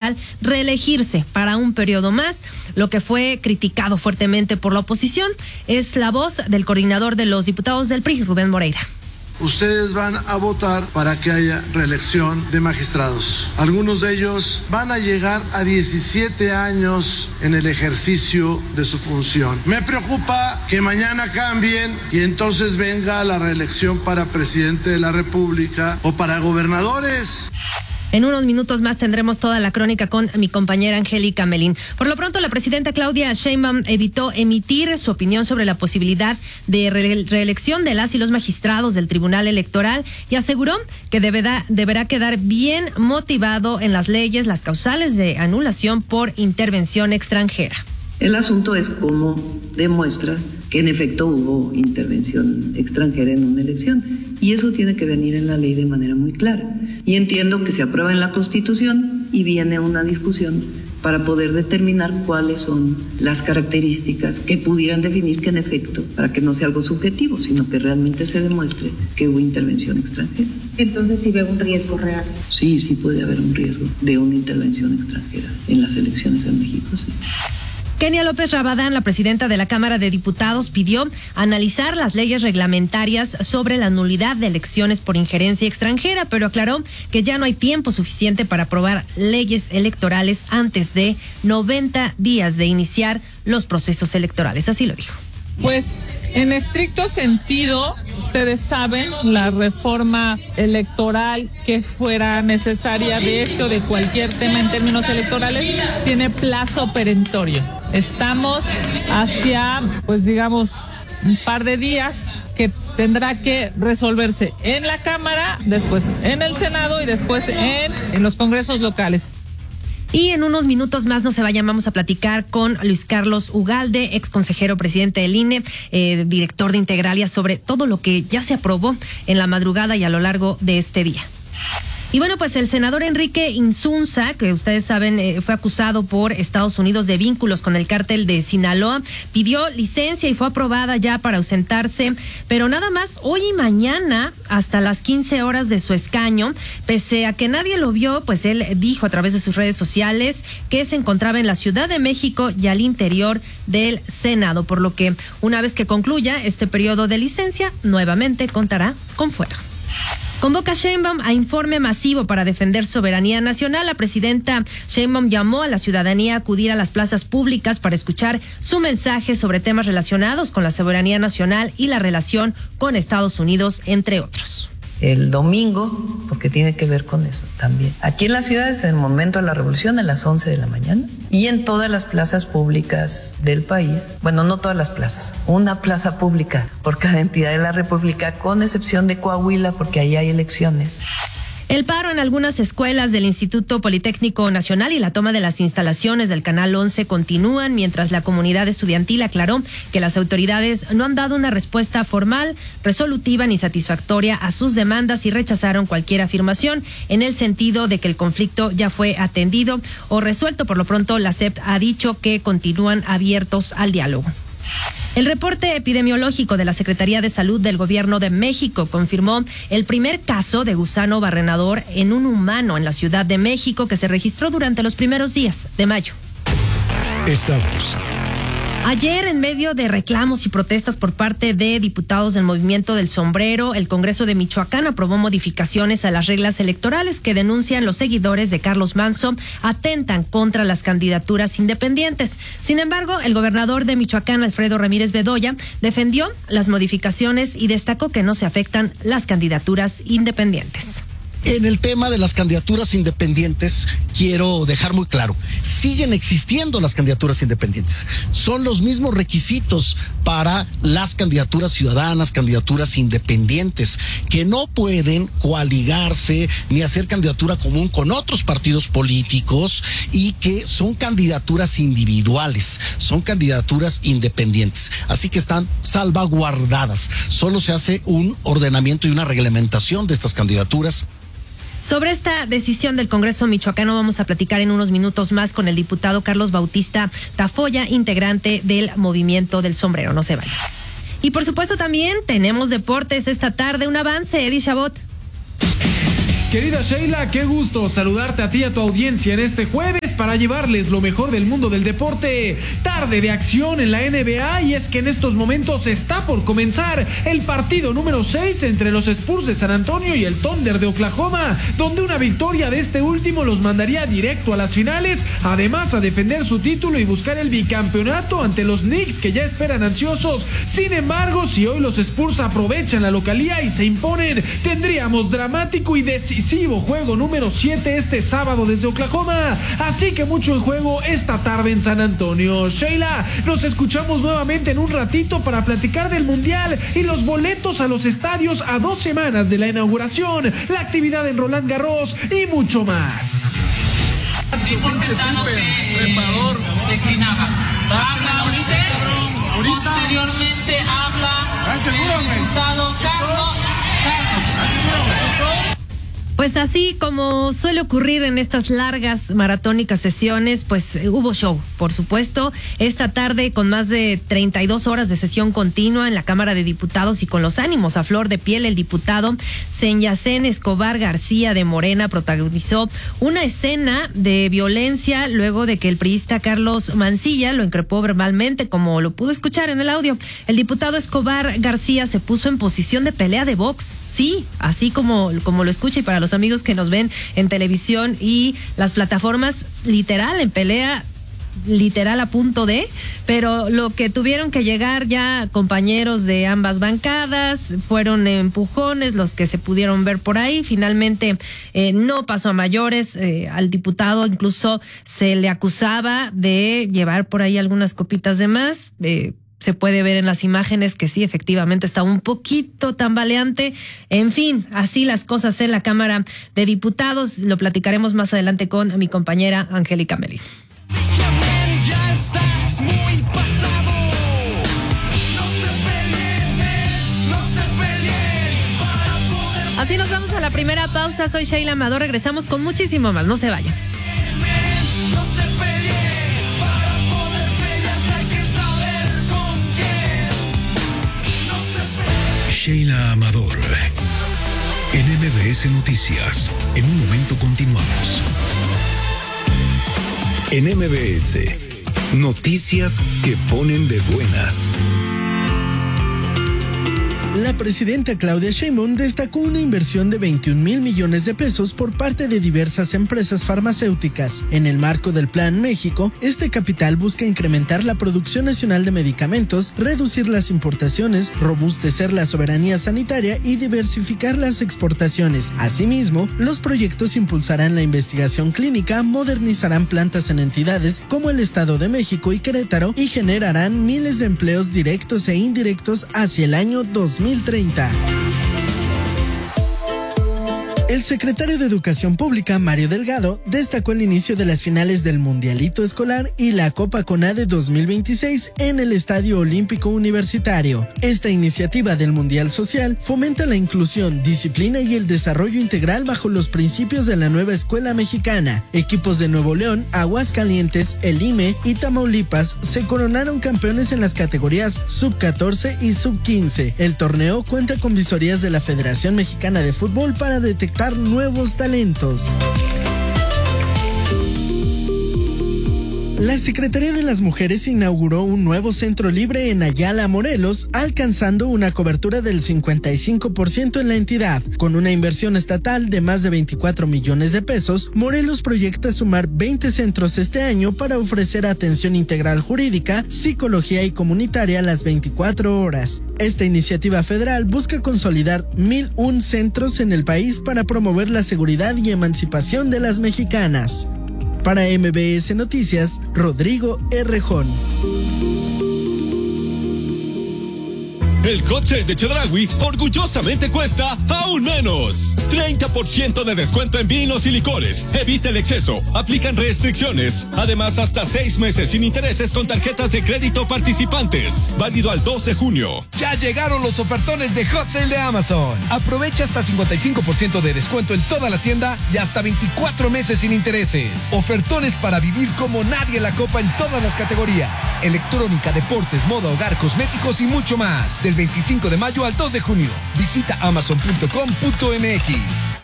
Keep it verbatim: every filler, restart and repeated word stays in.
electoral reelegirse para un periodo más, lo que fue criticado fuertemente por la oposición. Es la voz del coordinador de los diputados del P R I, Rubén Moreira. Ustedes van a votar para que haya reelección de magistrados. Algunos de ellos van a llegar a diecisiete años en el ejercicio de su función. Me preocupa que mañana cambien y entonces venga la reelección para presidente de la República o para gobernadores. En unos minutos más tendremos toda la crónica con mi compañera Angélica Melín. Por lo pronto, la presidenta Claudia Sheinbaum evitó emitir su opinión sobre la posibilidad de re- reelección de las y los magistrados del Tribunal Electoral y aseguró que deberá, deberá quedar bien motivado en las leyes las causales de anulación por intervención extranjera. El asunto es cómo demuestras que en efecto hubo intervención extranjera en una elección. Y eso tiene que venir en la ley de manera muy clara. Y entiendo que se aprueba en la Constitución y viene una discusión para poder determinar cuáles son las características que pudieran definir que en efecto, para que no sea algo subjetivo, sino que realmente se demuestre que hubo intervención extranjera. Entonces, ¿sí ve un riesgo real? Sí, sí puede haber un riesgo de una intervención extranjera en las elecciones en México, sí. Kenia López Rabadán, la presidenta de la Cámara de Diputados, pidió analizar las leyes reglamentarias sobre la nulidad de elecciones por injerencia extranjera, pero aclaró que ya no hay tiempo suficiente para aprobar leyes electorales antes de noventa días de iniciar los procesos electorales. Así lo dijo. Pues en estricto sentido, ustedes saben, la reforma electoral que fuera necesaria de esto, de cualquier tema en términos electorales, tiene plazo perentorio. Estamos hacia, pues digamos, un par de días que tendrá que resolverse en la Cámara, después en el Senado y después en, en los congresos locales. Y en unos minutos más no se vayan, vamos a platicar con Luis Carlos Ugalde, ex consejero presidente del I N E, eh, director de Integralia, sobre todo lo que ya se aprobó en la madrugada y a lo largo de este día. Y bueno, pues el senador Enrique Insunza, que ustedes saben eh, fue acusado por Estados Unidos de vínculos con el cártel de Sinaloa, pidió licencia y fue aprobada ya para ausentarse, pero nada más hoy y mañana hasta las quince horas de su escaño. Pese a que nadie lo vio, pues él dijo a través de sus redes sociales que se encontraba en la Ciudad de México y al interior del Senado, por lo que una vez que concluya este periodo de licencia, nuevamente contará con fuero. Convoca Sheinbaum a informe masivo para defender soberanía nacional. La presidenta Sheinbaum llamó a la ciudadanía a acudir a las plazas públicas para escuchar su mensaje sobre temas relacionados con la soberanía nacional y la relación con Estados Unidos, entre otros. El domingo, porque tiene que ver con eso también. Aquí en la ciudad es el momento de la revolución a las once de la mañana y en todas las plazas públicas del país, bueno, no todas las plazas, una plaza pública por cada entidad de la República, con excepción de Coahuila, porque ahí hay elecciones. El paro en algunas escuelas del Instituto Politécnico Nacional y la toma de las instalaciones del Canal once continúan, mientras la comunidad estudiantil aclaró que las autoridades no han dado una respuesta formal, resolutiva ni satisfactoria a sus demandas y rechazaron cualquier afirmación en el sentido de que el conflicto ya fue atendido o resuelto. Por lo pronto, la S E P ha dicho que continúan abiertos al diálogo. El reporte epidemiológico de la Secretaría de Salud del Gobierno de México confirmó el primer caso de gusano barrenador en un humano en la Ciudad de México que se registró durante los primeros días de mayo. Estamos. Ayer, en medio de reclamos y protestas por parte de diputados del Movimiento del Sombrero, el Congreso de Michoacán aprobó modificaciones a las reglas electorales que denuncian los seguidores de Carlos Manzo atentan contra las candidaturas independientes. Sin embargo, el gobernador de Michoacán, Alfredo Ramírez Bedoya, defendió las modificaciones y destacó que no se afectan las candidaturas independientes. En el tema de las candidaturas independientes, quiero dejar muy claro, siguen existiendo las candidaturas independientes. Son los mismos requisitos para las candidaturas ciudadanas, candidaturas independientes, que no pueden coaligarse ni hacer candidatura común con otros partidos políticos y que son candidaturas individuales, son candidaturas independientes. Así que están salvaguardadas. Solo se hace un ordenamiento y una reglamentación de estas candidaturas. Sobre esta decisión del Congreso michoacano vamos a platicar en unos minutos más con el diputado Carlos Bautista Tafoya, integrante del Movimiento del Sombrero. No se vayan. Y por supuesto también tenemos deportes esta tarde. Un avance, Eddie Chabot. Querida Sheila, qué gusto saludarte a ti y a tu audiencia en este jueves para llevarles lo mejor del mundo del deporte. Tarde de acción en la N B A, y es que en estos momentos está por comenzar el partido número seis entre los Spurs de San Antonio y el Thunder de Oklahoma, donde una victoria de este último los mandaría directo a las finales, además a defender su título y buscar el bicampeonato ante los Knicks, que ya esperan ansiosos. Sin embargo, si hoy los Spurs aprovechan la localía y se imponen, tendríamos dramático y decisivo juego número siete este sábado desde Oklahoma, así que mucho en juego esta tarde en San Antonio. Sheila, nos escuchamos nuevamente en un ratito para platicar del Mundial y los boletos a los estadios a dos semanas de la inauguración, la actividad en Roland Garros y mucho más. Sí, porque Tano se declinaba. Habla usted, posteriormente habla el diputado Carlos Carlos. Pues así como suele ocurrir en estas largas maratónicas sesiones, pues eh, hubo show, por supuesto, esta tarde con más de treinta y dos horas de sesión continua en la Cámara de Diputados y con los ánimos a flor de piel. El diputado Senyacén Escobar García de Morena protagonizó una escena de violencia luego de que el priista Carlos Mancilla lo increpó verbalmente, como lo pudo escuchar en el audio. El diputado Escobar García se puso en posición de pelea de box, sí, así como, como lo escucha, y para los amigos que nos ven en televisión y las plataformas, literal, en pelea literal a punto de, pero lo que tuvieron que llegar ya compañeros de ambas bancadas fueron empujones los que se pudieron ver por ahí. Finalmente eh, no pasó a mayores. Eh, al diputado incluso se le acusaba de llevar por ahí algunas copitas de más. eh, Se puede ver en las imágenes que sí, efectivamente está un poquito tambaleante. En fin, así las cosas en la Cámara de Diputados. Lo platicaremos más adelante con mi compañera Angélica Meli. Ya estás muy pasado. No se peleen, no se peleen para poder... Así nos vamos a la primera pausa. Soy Sheila Amador. Regresamos con muchísimo más. No se vayan. No se peleen para poder pelear. Hay que saber con quién. No se peleen. Sheila Amador, en M B S Noticias. En un momento continuamos. En M B S, noticias que ponen de buenas. La presidenta Claudia Sheinbaum destacó una inversión de veintiún mil millones de pesos por parte de diversas empresas farmacéuticas. En el marco del Plan México, este capital busca incrementar la producción nacional de medicamentos, reducir las importaciones, robustecer la soberanía sanitaria y diversificar las exportaciones. Asimismo, los proyectos impulsarán la investigación clínica, modernizarán plantas en entidades como el Estado de México y Querétaro y generarán miles de empleos directos e indirectos hacia el año dos mil treinta. El secretario de Educación Pública, Mario Delgado, destacó el inicio de las finales del Mundialito Escolar y la Copa CONADE dos mil veintiséis en el Estadio Olímpico Universitario. Esta iniciativa del Mundial Social fomenta la inclusión, disciplina y el desarrollo integral bajo los principios de la nueva escuela mexicana. Equipos de Nuevo León, Aguascalientes, el I M E y Tamaulipas se coronaron campeones en las categorías sub catorce y sub quince. El torneo cuenta con visorías de la Federación Mexicana de Fútbol para detectar nuevos talentos. La Secretaría de las Mujeres inauguró un nuevo centro libre en Ayala, Morelos, alcanzando una cobertura del cincuenta y cinco por ciento en la entidad. Con una inversión estatal de más de veinticuatro millones de pesos, Morelos proyecta sumar veinte centros este año para ofrecer atención integral jurídica, psicología y comunitaria a las veinticuatro horas. Esta iniciativa federal busca consolidar mil un centros en el país para promover la seguridad y emancipación de las mexicanas. Para M B S Noticias, Rodrigo Errejón. El cóctel de Chedraui orgullosamente cuesta aún menos. treinta por ciento de descuento en vinos y licores. Evita el exceso. Aplican restricciones. Además, hasta seis meses sin intereses con tarjetas de crédito participantes. Válido al dos de junio. Ya llegaron los ofertones de Hot Sale de Amazon. Aprovecha hasta cincuenta y cinco por ciento de descuento en toda la tienda y hasta veinticuatro meses sin intereses. Ofertones para vivir como nadie la copa en todas las categorías. Electrónica, deportes, moda, hogar, cosméticos y mucho más. Del veinticinco de mayo al dos de junio. Visita amazon punto com punto m x.